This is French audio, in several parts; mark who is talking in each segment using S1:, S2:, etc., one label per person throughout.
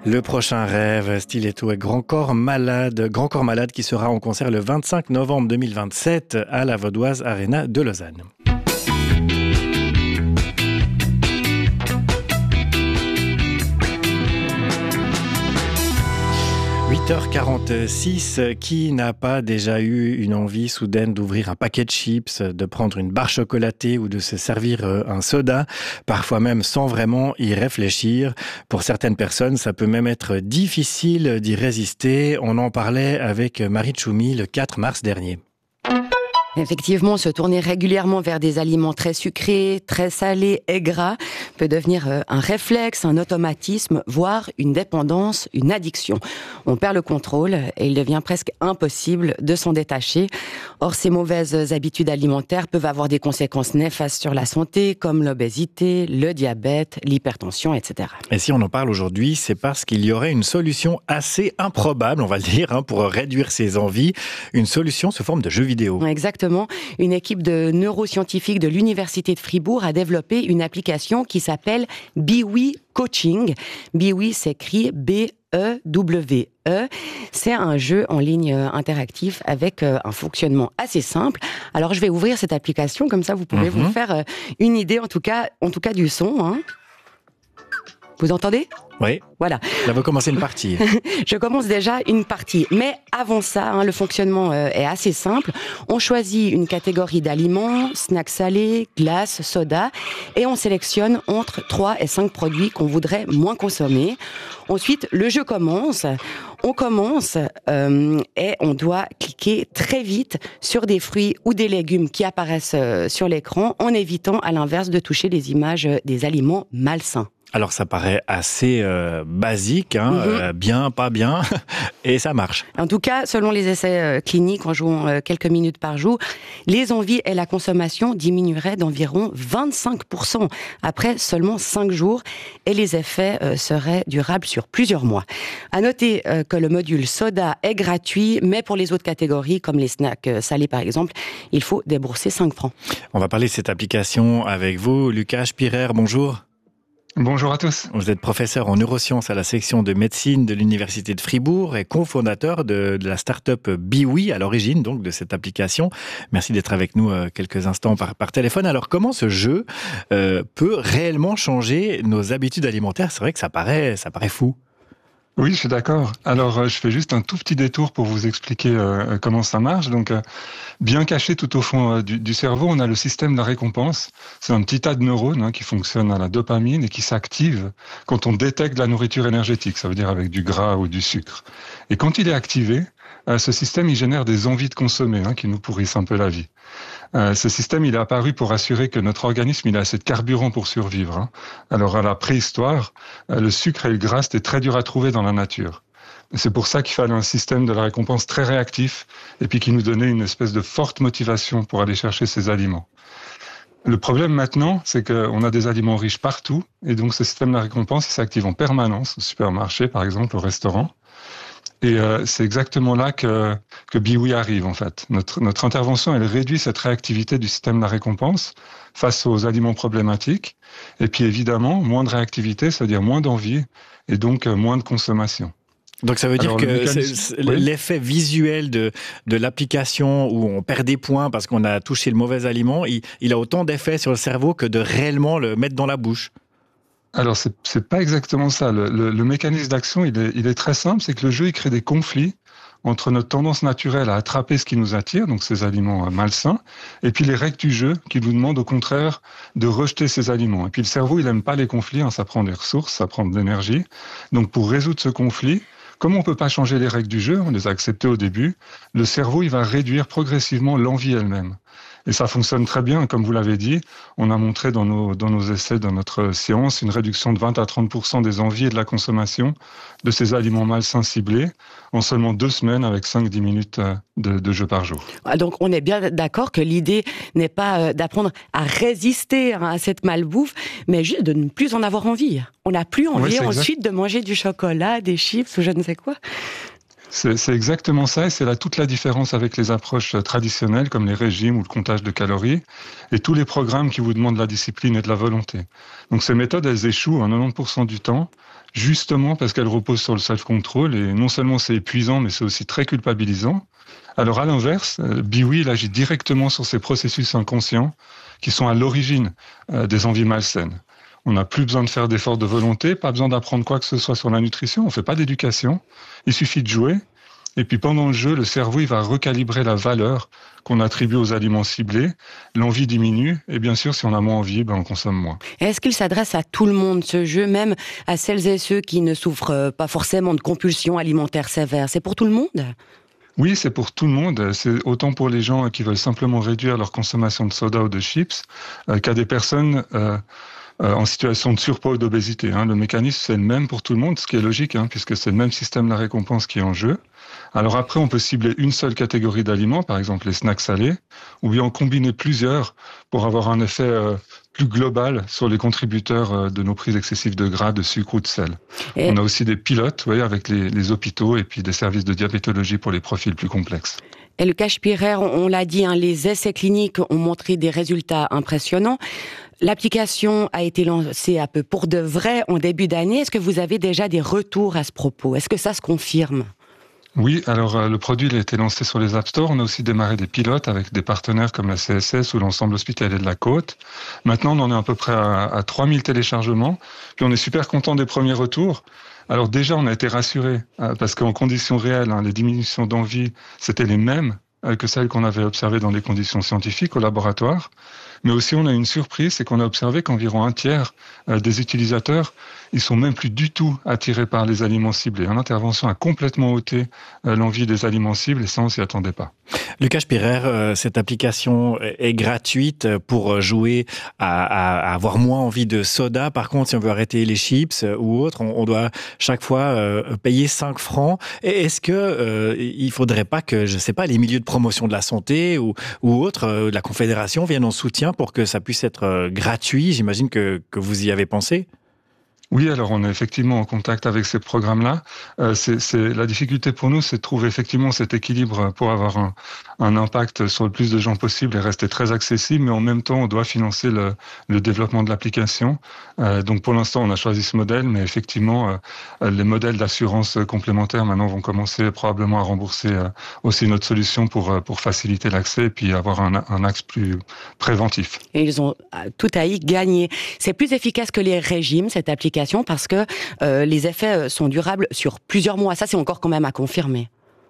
S1: Le prochain rêve, Stiletto et Grand Corps Malade qui sera en concert le 25 novembre 2027 à la Vaudoise Arena de Lausanne. 8h46, qui n'a pas déjà eu une envie soudaine d'ouvrir un paquet de chips, de prendre une barre chocolatée ou de se servir un soda, parfois même sans vraiment y réfléchir. Pour certaines personnes, ça peut même être difficile d'y résister. On en parlait avec Marie Tchoumi le 4 mars dernier.
S2: Effectivement, se tourner régulièrement vers des aliments très sucrés, très salés et gras peut devenir un réflexe, un automatisme, voire une dépendance, une addiction. On perd le contrôle et il devient presque impossible de s'en détacher. Or, ces mauvaises habitudes alimentaires peuvent avoir des conséquences néfastes sur la santé, comme l'obésité, le diabète, l'hypertension, etc.
S1: Et si on en parle aujourd'hui, c'est parce qu'il y aurait une solution assez improbable, on va le dire, pour réduire ces envies. Une solution sous forme de jeu vidéo.
S2: Exactement. Une équipe de neuroscientifiques de l'Université de Fribourg a développé une application qui s'appelle BeWe Coaching. BeWe s'écrit B-E-W-E. C'est un jeu en ligne interactif avec un fonctionnement assez simple. Alors je vais ouvrir cette application, comme ça vous pouvez vous faire une idée, en tout cas du son. Hein. Vous entendez ?
S1: Oui.
S2: Voilà.
S1: Là, vous commencez une partie.
S2: Je commence déjà une partie. Mais avant ça, le fonctionnement est assez simple. On choisit une catégorie d'aliments, snacks salés, glaces, soda, et on sélectionne entre 3 et 5 produits qu'on voudrait moins consommer. Ensuite, le jeu commence. On commence et on doit cliquer très vite sur des fruits ou des légumes qui apparaissent sur l'écran, en évitant à l'inverse de toucher les images des aliments malsains.
S1: Alors ça paraît assez basique, bien, pas bien, et ça marche.
S2: En tout cas, selon les essais cliniques, en jouant quelques minutes par jour, les envies et la consommation diminueraient d'environ 25% après seulement 5 jours, et les effets seraient durables sur plusieurs mois. À noter que le module soda est gratuit, mais pour les autres catégories, comme les snacks salés par exemple, il faut débourser 5 francs.
S1: On va parler de cette application avec vous, Lucas Spirer, bonjour.
S3: Bonjour à tous.
S1: Vous êtes professeur en neurosciences à la section de médecine de l'Université de Fribourg et cofondateur de la start-up BeWe, à l'origine donc de cette application. Merci d'être avec nous quelques instants par téléphone. Alors comment ce jeu peut réellement changer nos habitudes alimentaires ? C'est vrai que ça paraît fou.
S3: Oui, je suis d'accord. Alors, je fais juste un tout petit détour pour vous expliquer comment ça marche. Donc, bien caché tout au fond du cerveau, on a le système de la récompense. C'est un petit tas de neurones qui fonctionnent à la dopamine et qui s'active quand on détecte de la nourriture énergétique, ça veut dire avec du gras ou du sucre. Et quand il est activé, ce système, il génère des envies de consommer qui nous pourrissent un peu la vie. Ce système, il est apparu pour assurer que notre organisme, il a assez de carburant pour survivre. Alors, à la préhistoire, le sucre et le gras, c'était très dur à trouver dans la nature. C'est pour ça qu'il fallait un système de la récompense très réactif et puis qui nous donnait une espèce de forte motivation pour aller chercher ces aliments. Le problème maintenant, c'est qu'on a des aliments riches partout et donc ce système de la récompense, il s'active en permanence, au supermarché par exemple, au restaurant. Et c'est exactement là que BeWe arrive en fait. Notre intervention, elle réduit cette réactivité du système de la récompense face aux aliments problématiques. Et puis évidemment, moins de réactivité, c'est-à-dire moins d'envie et donc moins de consommation.
S1: Donc ça veut dire que l'effet visuel de l'application où on perd des points parce qu'on a touché le mauvais aliment, il a autant d'effet sur le cerveau que de réellement le mettre dans la bouche.
S3: Alors, c'est pas exactement ça. Le mécanisme d'action, il est très simple, c'est que le jeu, il crée des conflits entre notre tendance naturelle à attraper ce qui nous attire, donc ces aliments malsains, et puis les règles du jeu qui nous demandent au contraire de rejeter ces aliments. Et puis le cerveau, il aime pas les conflits, ça prend des ressources, ça prend de l'énergie. Donc pour résoudre ce conflit, comme on peut pas changer les règles du jeu, on les a acceptées au début, le cerveau, il va réduire progressivement l'envie elle-même. Et ça fonctionne très bien, comme vous l'avez dit. On a montré dans nos essais, dans notre séance, une réduction de 20 à 30% des envies et de la consommation de ces aliments malsains ciblés en seulement 2 semaines avec 5-10 minutes de jeu par jour.
S2: Donc on est bien d'accord que l'idée n'est pas d'apprendre à résister à cette malbouffe, mais juste de ne plus en avoir envie. On n'a plus envie ensuite de manger du chocolat, des chips ou je ne sais quoi.
S3: C'est exactement ça, et c'est là toute la différence avec les approches traditionnelles comme les régimes ou le comptage de calories et tous les programmes qui vous demandent de la discipline et de la volonté. Donc ces méthodes, elles échouent à 90% du temps, justement parce qu'elles reposent sur le self-control, et non seulement c'est épuisant, mais c'est aussi très culpabilisant. Alors à l'inverse, Biwi, il agit directement sur ces processus inconscients qui sont à l'origine des envies malsaines. On n'a plus besoin de faire d'efforts de volonté, pas besoin d'apprendre quoi que ce soit sur la nutrition, on ne fait pas d'éducation, il suffit de jouer. Et puis pendant le jeu, le cerveau il va recalibrer la valeur qu'on attribue aux aliments ciblés, l'envie diminue, et bien sûr, si on a moins envie, on consomme moins.
S2: Est-ce qu'il s'adresse à tout le monde, ce jeu, même à celles et ceux qui ne souffrent pas forcément de compulsions alimentaires sévères? C'est pour tout le monde?
S3: Oui, c'est pour tout le monde. C'est autant pour les gens qui veulent simplement réduire leur consommation de soda ou de chips, qu'à des personnes en situation de surpoids ou d'obésité. Le mécanisme, c'est le même pour tout le monde, ce qui est logique, puisque c'est le même système de la récompense qui est en jeu. Alors après, on peut cibler une seule catégorie d'aliments, par exemple les snacks salés, ou bien en combiner plusieurs pour avoir un effet plus global sur les contributeurs de nos prises excessives de gras, de sucre ou de sel. Et on a aussi des pilotes, avec les hôpitaux et puis des services de diabétologie pour les profils plus complexes.
S2: Et Lucas Spirer, on l'a dit, les essais cliniques ont montré des résultats impressionnants. L'application a été lancée un peu pour de vrai en début d'année. Est-ce que vous avez déjà des retours à ce propos? Est-ce que ça se confirme?
S3: Oui, alors le produit il a été lancé sur les App Store. On a aussi démarré des pilotes avec des partenaires comme la CSS ou l'ensemble hospitalier de la Côte. Maintenant, on en est à peu près à 3000 téléchargements. Puis on est super content des premiers retours. Alors déjà, on a été rassurés parce qu'en conditions réelles, les diminutions d'envie, c'était les mêmes que celles qu'on avait observées dans les conditions scientifiques au laboratoire. Mais aussi, on a une surprise, c'est qu'on a observé qu'environ un tiers des utilisateurs, ils sont même plus du tout attirés par les aliments ciblés. L'intervention a complètement ôté l'envie des aliments cibles, et ça, on s'y attendait pas.
S1: Lucas Spirer, cette application est gratuite pour jouer à avoir moins envie de soda. Par contre, si on veut arrêter les chips ou autre, on doit chaque fois payer 5 francs. Et est-ce que il faudrait pas que, je sais pas, les milieux de promotion de la santé ou autres, la Confédération viennent en soutien pour que ça puisse être gratuit? J'imagine que vous y avez pensé.
S3: Oui, alors on est effectivement en contact avec ces programmes-là. La difficulté pour nous, c'est de trouver effectivement cet équilibre pour avoir un impact sur le plus de gens possible et rester très accessible, mais en même temps, on doit financer le développement de l'application. Donc pour l'instant, on a choisi ce modèle, mais effectivement, les modèles d'assurance complémentaires maintenant vont commencer probablement à rembourser aussi notre solution pour faciliter l'accès et puis avoir un axe plus préventif.
S2: Et ils ont tout à y gagner. C'est plus efficace que les régimes, cette application, parce que les effets sont durables sur plusieurs mois. Ça, c'est encore quand même à confirmer.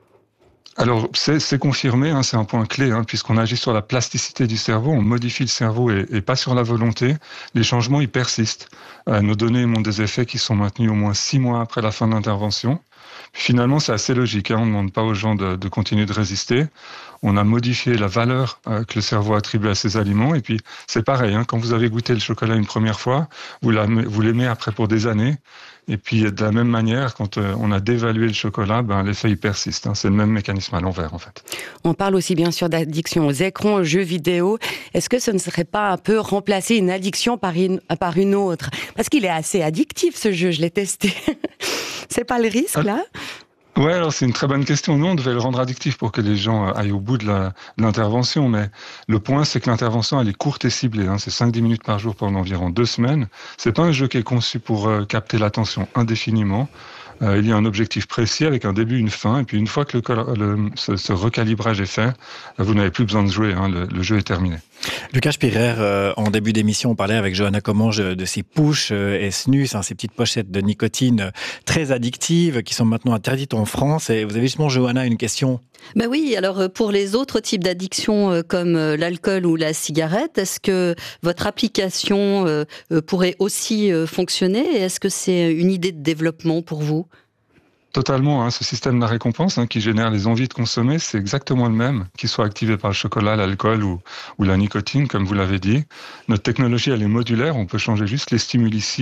S3: Alors, c'est confirmé, c'est un point clé, puisqu'on agit sur la plasticité du cerveau, on modifie le cerveau et pas sur la volonté. Les changements, ils persistent. Nos données montrent des effets qui sont maintenus au moins 6 mois après la fin de l'intervention. Finalement, c'est assez logique, on ne demande pas aux gens de continuer de résister. On a modifié la valeur que le cerveau attribue à ces aliments. Et puis, c'est pareil, quand vous avez goûté le chocolat une première fois, vous l'aimez après pour des années. Et puis, de la même manière, quand on a dévalué le chocolat, l'effet il persiste. C'est le même mécanisme à l'envers, en fait.
S2: On parle aussi, bien sûr, d'addiction aux écrans, aux jeux vidéo. Est-ce que ce ne serait pas un peu remplacer une addiction par une autre? Parce qu'il est assez addictif, ce jeu, je l'ai testé. C'est pas le risque, là?
S3: Ouais, alors c'est une très bonne question. Nous, on devait le rendre addictif pour que les gens aillent au bout de l'intervention, mais le point, c'est que l'intervention, elle est courte et ciblée. C'est 5-10 minutes par jour pendant environ 2 semaines. C'est pas un jeu qui est conçu pour capter l'attention indéfiniment. Il y a un objectif précis avec un début, une fin, et puis une fois que ce recalibrage est fait, vous n'avez plus besoin de jouer, le jeu est terminé.
S1: Lucas Spirer, en début d'émission, on parlait avec Johanna Commange de ces push et snus, ces petites pochettes de nicotine très addictives qui sont maintenant interdites en France. Et vous avez justement, Johanna, une question?
S4: Ben oui, alors pour les autres types d'addictions comme l'alcool ou la cigarette, est-ce que votre application pourrait aussi fonctionner? Et est-ce que c'est une idée de développement pour vous?
S3: Totalement, ce système de la récompense qui génère les envies de consommer, c'est exactement le même, qu'il soit activé par le chocolat, l'alcool ou la nicotine, comme vous l'avez dit. Notre technologie, elle est modulaire, on peut changer juste les stimuli cibles.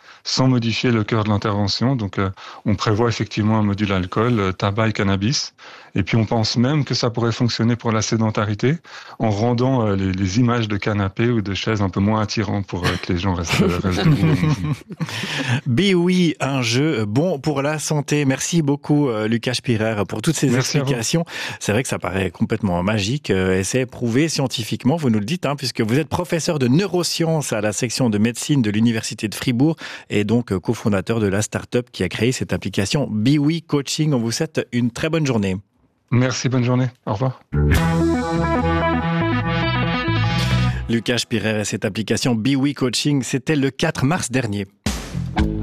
S3: sans modifier le cœur de l'intervention. Donc, on prévoit effectivement un module alcool, tabac et cannabis. Et puis, on pense même que ça pourrait fonctionner pour la sédentarité en rendant les images de canapé ou de chaises un peu moins attirantes pour que les gens restent debout.
S1: Biwi, un jeu bon pour la santé. Merci beaucoup, Lucas Spirer, pour toutes ces explications. C'est vrai que ça paraît complètement magique et c'est prouvé scientifiquement, vous nous le dites, puisque vous êtes professeur de neurosciences à la section de médecine de l'Université de Fribourg et donc cofondateur de la start-up qui a créé cette application Biwi Coaching. On vous souhaite une très bonne journée.
S3: Merci, bonne journée. Au revoir.
S1: Lucas Spirer et cette application Biwi Coaching, c'était le 4 mars dernier.